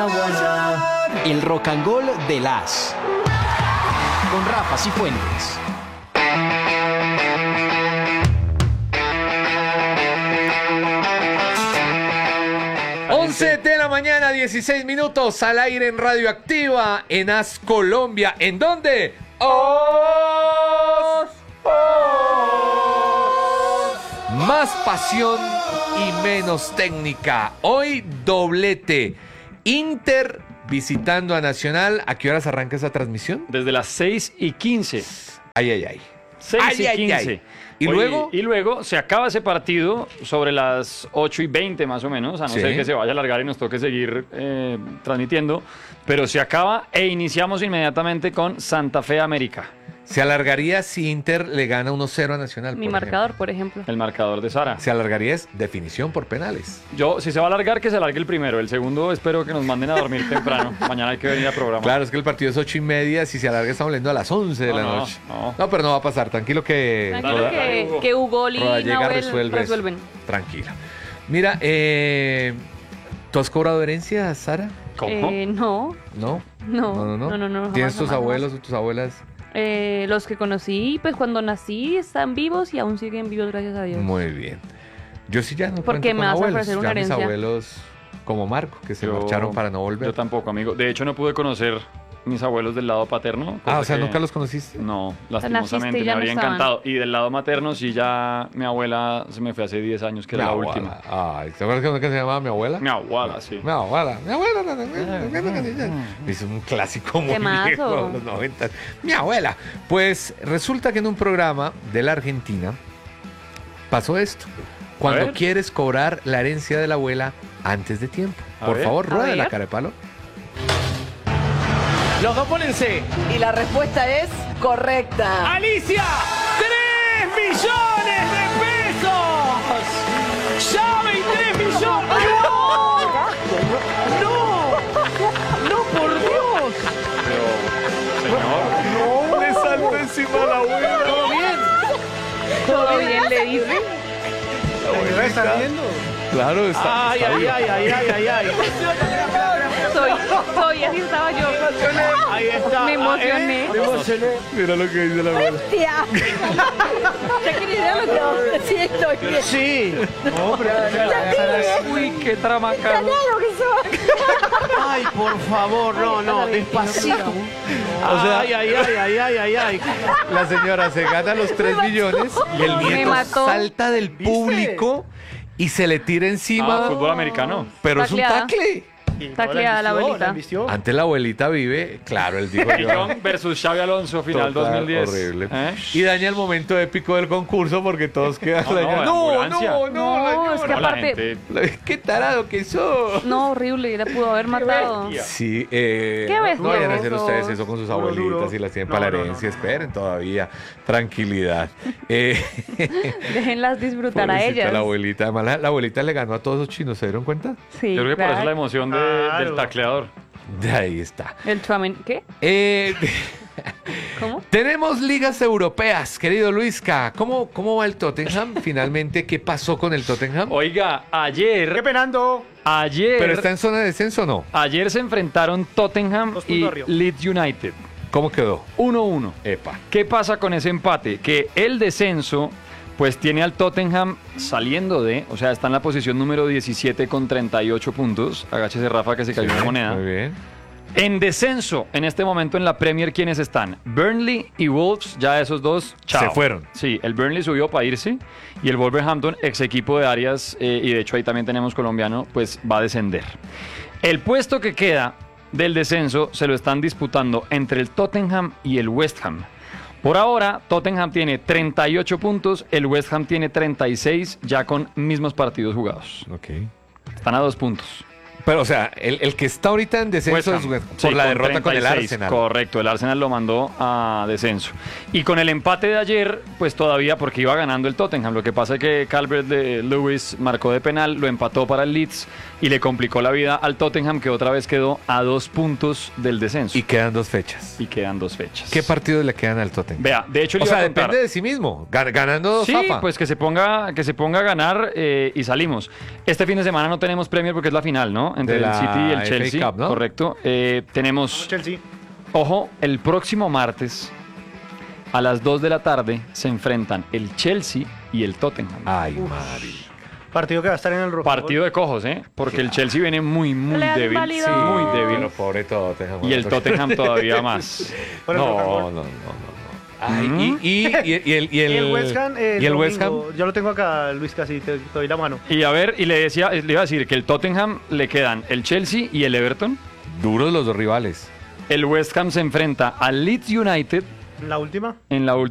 El Rock and Roll de las con Rafa Cifuentes. De la mañana, 16 minutos al aire en Radioactiva, en AS Colombia. ¿En dónde? Más pasión y menos técnica. Hoy doblete. Inter visitando a Nacional. ¿A qué horas arranca esa transmisión? Desde las 6:15. Ay. 6:15. ¿Y luego? Y luego se acaba ese partido sobre las 8:20 más o menos, a no ser que se vaya a alargar y nos toque seguir transmitiendo, pero se acaba e iniciamos inmediatamente con Santa Fe América. Se alargaría si Inter le gana 1-0 a Nacional. Mi marcador, por ejemplo. El marcador de Sara. Se alargaría es definición por penales. Si se va a alargar, que se alargue el primero. El segundo espero que nos manden a dormir temprano. Mañana hay que venir a programa. Claro, es que el partido es 8:30. Si se alarga estamos leyendo a las 11 de la noche. No, pero no va a pasar. Tranquilo que Hugo y Rodallega Nahuel resuelven. Tranquila. Mira, ¿tú has cobrado herencia, Sara? ¿Cómo? No. No. ¿Tienes tus abuelos o tus abuelas? Los que conocí, pues cuando nací están vivos y aún siguen vivos, gracias a Dios. Muy bien. Yo sí ya no ¿Por cuento qué con me vas a abuelos. ofrecer una Ya herencia? mis abuelos, como Marco, que se marcharon para no volver. Yo tampoco, amigo. De hecho, no pude conocer mis abuelos del lado paterno. O sea, ¿nunca los conociste? No, Naciste lastimosamente, y me ya no habría estaban. encantado. Y del lado materno, sí, ya mi abuela se me fue hace 10 años, que era la última. Ay, ¿te acuerdas que se llamaba mi abuela? Mi abuela, sí. Mi abuela. Es un clásico muy Temazo. viejo de los 90. Mi abuela. Pues resulta que en un programa de la Argentina pasó esto. Cuando ver. quieres cobrar la herencia de la abuela antes de tiempo. A Por ver. favor, A rueda ver. la cara de palo. Los dos pónense. Y la respuesta es correcta. ¡Alicia! ¡3 millones de pesos! ¡Llave y 3 millones! ¡No, por Dios! Señor, Le saltó encima a la abuela. ¿Todo bien? ¿Todo bien le dice? ¿La está viendo? Claro, está. Ay. Soy, así estaba yo. Ahí está. Me emocioné. Me emocioné. Mira lo que dice la abuela. ¡Hostia! ¿Ya querés verlo? Sí, estoy bien. Sí. Hombre. uy, qué trama, Carlos. Claro que soy. Ay, por favor, no, despacito. O sea- Ay. La señora se gana los 3 millones y el Me nieto mató. salta del público y se le tira encima. Fútbol americano. Pero es un Tacleada. tacle. Tacleada la abuelita. Antes la abuelita vive, claro, él dijo yo. Millón versus Xavi Alonso, final Total, 2010. horrible. ¿Eh? Y daña el momento épico del concurso porque todos quedan. No, la ambulancia. No, es que No, la aparte. gente- ¡Qué tarado que sos! No, horrible, la pudo haber matado. Sí, ves no vayan a tú? hacer ustedes eso con sus abuelitas y las tienen para la herencia. Esperen todavía. Tranquilidad. Déjenlas disfrutar a Pobrecita ellas. la abuelita. Además, la abuelita le ganó a todos esos chinos, ¿se dieron cuenta? Sí, Yo creo que por eso claro. la emoción del tacleador. De ahí está. El Chuamen, ¿qué? ¿Cómo? Tenemos ligas europeas, querido Luisca. ¿Cómo va el Tottenham? Finalmente, ¿qué pasó con el Tottenham? Oiga, ayer penando! ¿Pero está en zona de descenso o no? Ayer se enfrentaron Tottenham Dos y puntos arriba. Leeds United. ¿Cómo quedó? 1-1. Epa. ¿Qué pasa con ese empate? Que el descenso, pues tiene al Tottenham saliendo o sea, está en la posición número 17 con 38 puntos. Agáchese, Rafa, que se cayó una moneda. Muy bien. En descenso, en este momento en la Premier, ¿quiénes están? Burnley y Wolves, ya esos dos, chao. Se fueron. Sí, el Burnley subió para irse y el Wolverhampton, ex equipo de Arias, y de hecho ahí también tenemos colombiano, pues va a descender. El puesto que queda del descenso se lo están disputando entre el Tottenham y el West Ham. Por ahora, Tottenham tiene 38 puntos, el West Ham tiene 36, ya con mismos partidos jugados. Ok. Están a 2 puntos. Pero, o sea, el que está ahorita en descenso es West Ham. por Sí, la con derrota con el 36, Arsenal. Correcto, el Arsenal lo mandó a descenso. Y con el empate de ayer, pues todavía porque iba ganando el Tottenham. Lo que pasa es que Calvert de Lewis marcó de penal, lo empató para el Leeds y le complicó la vida al Tottenham, que otra vez quedó a 2 puntos del descenso. Y quedan 2 fechas. Y quedan 2 fechas. ¿Qué partidos le quedan al Tottenham? Vea, de hecho le O iba sea, a contar. depende de sí mismo. Ganando Sí, Zafa. pues que se ponga a ganar y salimos. Este fin de semana no tenemos Premier porque es la final, ¿no? claro, entre De el la City y el FA Chelsea. Cup, ¿no? Correcto. Tenemos, Chelsea. ojo, el próximo martes a las 2 de la tarde se enfrentan el Chelsea y el Tottenham. Ay, Mari. Partido que va a estar en el rojo. Partido de cojos, ¿eh? Porque el Chelsea viene muy Le han débil. válido. Sí, muy Pero débil. pobre Tottenham. Y el Tottenham todavía más. Por el No, Rock and no, Roll. no, no. Ay, y El West Ham, y el West Ham. domingo. Yo lo tengo acá, Luis, casi te doy la mano. Y a ver, le iba a decir que el Tottenham le quedan el Chelsea y el Everton. Duros los dos rivales. El West Ham se enfrenta al Leeds United La última. en la última